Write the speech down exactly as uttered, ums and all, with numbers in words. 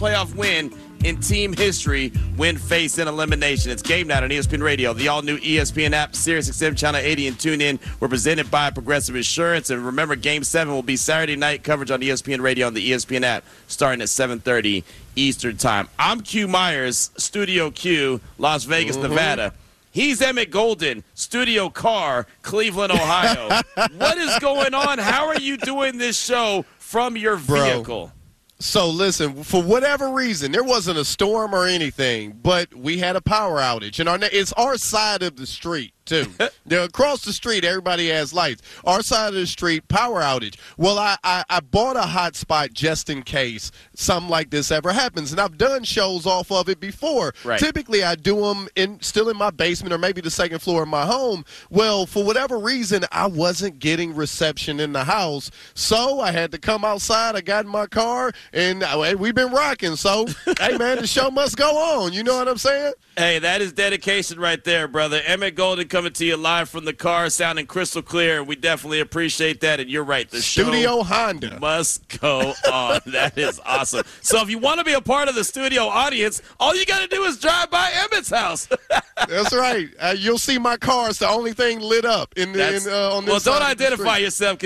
playoff win in team history when faced in elimination. It's Game Night on E S P N Radio. The all-new E S P N app, SiriusXM Channel eighty, and TuneIn were presented by Progressive Insurance. And remember, Game seven will be Saturday night coverage on E S P N Radio on the E S P N app starting at seven thirty Eastern Time. I'm Q Myers, Studio Q, Las Vegas, mm-hmm. Nevada. He's Emmett Golden, Studio Car, Cleveland, Ohio. What is going on? How are you doing this show from your vehicle? Bro. So, listen, for whatever reason, there wasn't a storm or anything, but we had a power outage. And our, it's our side of the street, too. They're across the street, everybody has lights. Our side of the street, power outage. Well, I, I, I bought a hotspot just in case something like this ever happens. And I've done shows off of it before. Right. Typically, I do them in, still in my basement or maybe the second floor of my home. Well, for whatever reason, I wasn't getting reception in the house. So I had to come outside. I got in my car. And we've been rocking, so, hey, man, the show must go on. You know what I'm saying? Hey, that is dedication right there, brother. Emmett Golden coming to you live from the car, sounding crystal clear. We definitely appreciate that, and you're right. The Studio show Honda must go on. That is awesome. So if you want to be a part of the studio audience, all you got to do is drive by Emmett's house. That's right. Uh, you'll see my car. It's the only thing lit up in, the, in uh, on this Well, don't side of the identify street. yourself.